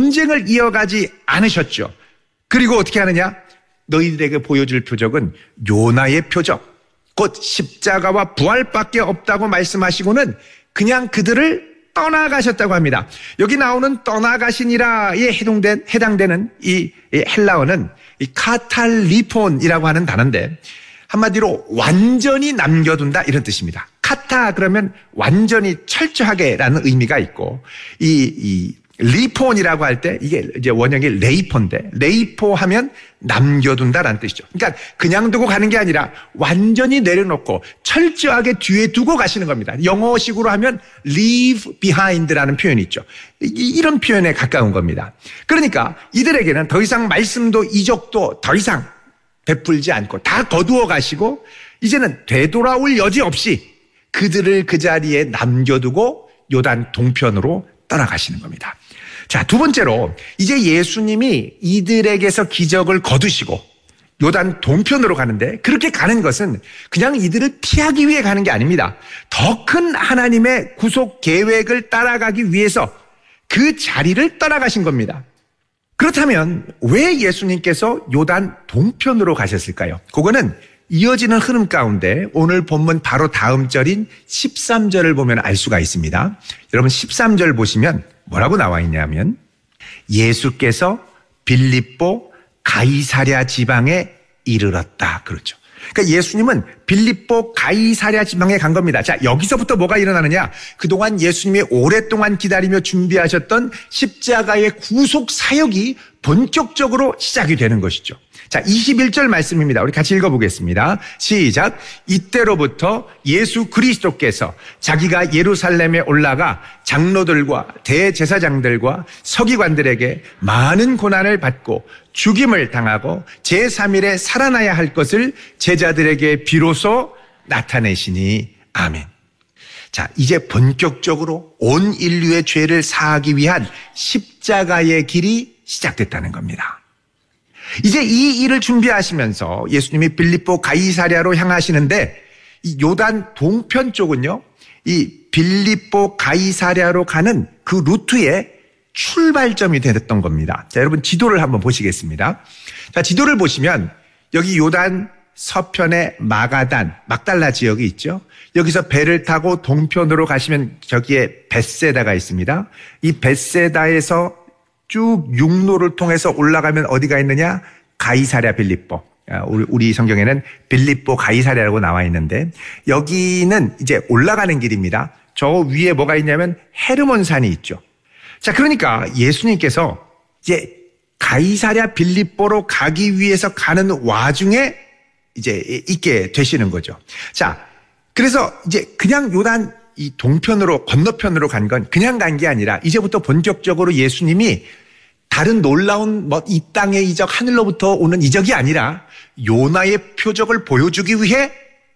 논쟁을 이어가지 않으셨죠. 그리고 어떻게 하느냐? 너희들에게 보여줄 표적은 요나의 표적, 곧 십자가와 부활밖에 없다고 말씀하시고는 그냥 그들을 떠나가셨다고 합니다. 여기 나오는 떠나가신이라에 해당되는 이 헬라어는 이 카탈리폰이라고 하는 단어인데 한마디로 완전히 남겨둔다 이런 뜻입니다. 카타 그러면 완전히 철저하게라는 의미가 있고 이 리폰이라고 할 때 이게 이제 원형이 레이포인데 레이포 하면 남겨둔다라는 뜻이죠. 그러니까 그냥 두고 가는 게 아니라 완전히 내려놓고 철저하게 뒤에 두고 가시는 겁니다. 영어식으로 하면 leave behind라는 표현이 있죠. 이런 표현에 가까운 겁니다. 그러니까 이들에게는 더 이상 말씀도 이적도 더 이상 베풀지 않고 다 거두어 가시고 이제는 되돌아올 여지 없이 그들을 그 자리에 남겨두고 요단 동편으로 떠나가시는 겁니다. 자, 두 번째로 이제 예수님이 이들에게서 기적을 거두시고 요단 동편으로 가는데 그렇게 가는 것은 그냥 이들을 피하기 위해 가는 게 아닙니다. 더 큰 하나님의 구속 계획을 따라가기 위해서 그 자리를 떠나가신 겁니다. 그렇다면 왜 예수님께서 요단 동편으로 가셨을까요? 그거는 이어지는 흐름 가운데 오늘 본문 바로 다음 절인 13절을 보면 알 수가 있습니다. 여러분 13절 보시면 뭐라고 나와 있냐면 예수께서 빌립보 가이사랴 지방에 이르렀다. 그렇죠. 그러니까 예수님은 빌립보 가이사랴 지방에 간 겁니다. 자, 여기서부터 뭐가 일어나느냐? 그동안 예수님이 오랫동안 기다리며 준비하셨던 십자가의 구속 사역이 본격적으로 시작이 되는 것이죠. 자, 21절 말씀입니다. 우리 같이 읽어보겠습니다. 시작. 이때로부터 예수 그리스도께서 자기가 예루살렘에 올라가 장로들과 대제사장들과 서기관들에게 많은 고난을 받고 죽임을 당하고 제3일에 살아나야 할 것을 제자들에게 비로소 나타내시니 아멘. 자, 이제 본격적으로 온 인류의 죄를 사하기 위한 십자가의 길이 시작됐다는 겁니다. 이제 이 일을 준비하시면서 예수님이 빌립보 가이사랴로 향하시는데 이 요단 동편 쪽은요, 이 빌립보 가이사랴로 가는 그 루트의 출발점이 됐던 겁니다. 자, 여러분 지도를 한번 보시겠습니다. 자, 지도를 보시면 여기 요단 서편의 막달라 지역이 있죠. 여기서 배를 타고 동편으로 가시면 저기에 벳세다가 있습니다. 이 벳세다에서 쭉 육로를 통해서 올라가면 어디가 있느냐? 가이사랴 빌립보. 우리 성경에는 빌립보 가이사랴라고 나와 있는데 여기는 이제 올라가는 길입니다. 저 위에 뭐가 있냐면 헤르몬산이 있죠. 자, 그러니까 예수님께서 이제 가이사랴 빌립보로 가기 위해서 가는 와중에 이제 있게 되시는 거죠. 자, 그래서 이제 그냥 요단 이 동편으로 건너편으로 간 건 그냥 간 게 아니라 이제부터 본격적으로 예수님이 다른 놀라운 이 땅의 이적 하늘로부터 오는 이적이 아니라 요나의 표적을 보여주기 위해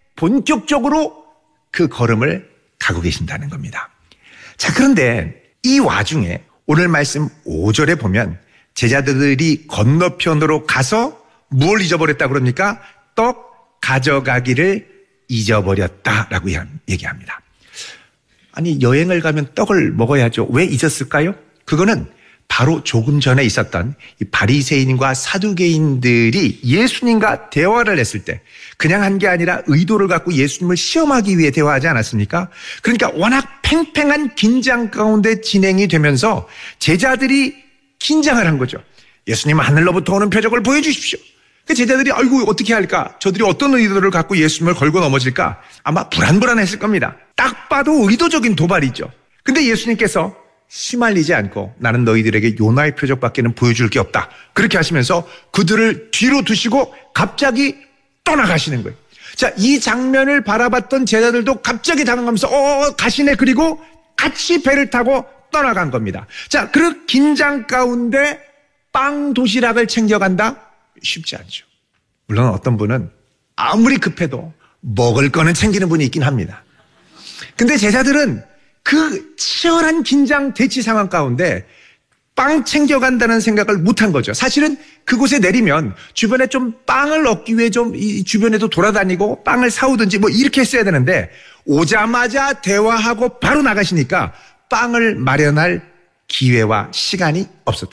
본격적으로 그 걸음을 가고 계신다는 겁니다. 자, 그런데 이 와중에 오늘 말씀 5절에 보면 제자들이 건너편으로 가서 뭘 잊어버렸다 그럽니까? 떡 가져가기를 잊어버렸다라고 얘기합니다. 아니, 여행을 가면 떡을 먹어야죠. 왜 잊었을까요? 그거는 바로 조금 전에 있었던 이 바리새인과 사두개인들이 예수님과 대화를 했을 때 그냥 한 게 아니라 의도를 갖고 예수님을 시험하기 위해 대화하지 않았습니까? 그러니까 워낙 팽팽한 긴장 가운데 진행이 되면서 제자들이 긴장을 한 거죠. 예수님 하늘로부터 오는 표적을 보여주십시오. 그 제자들이 아이고 어떻게 할까? 저들이 어떤 의도를 갖고 예수님을 걸고 넘어질까? 아마 불안불안했을 겁니다. 딱 봐도 의도적인 도발이죠. 근데 예수님께서 휘말리지 않고 나는 너희들에게 요나의 표적밖에는 보여줄 게 없다. 그렇게 하시면서 그들을 뒤로 두시고 갑자기 떠나가시는 거예요. 자, 이 장면을 바라봤던 제자들도 갑자기 당황하면서 가시네. 그리고 같이 배를 타고 떠나간 겁니다. 자, 그 긴장 가운데 빵 도시락을 챙겨간다? 쉽지 않죠. 물론 어떤 분은 아무리 급해도 먹을 거는 챙기는 분이 있긴 합니다. 근데 제자들은 그 치열한 긴장 대치 상황 가운데 빵 챙겨간다는 생각을 못한 거죠. 사실은 그곳에 내리면 주변에 좀 빵을 얻기 위해 좀 이 주변에도 돌아다니고 빵을 사오든지 뭐 이렇게 했어야 되는데 오자마자 대화하고 바로 나가시니까 빵을 마련할 기회와 시간이 없었다.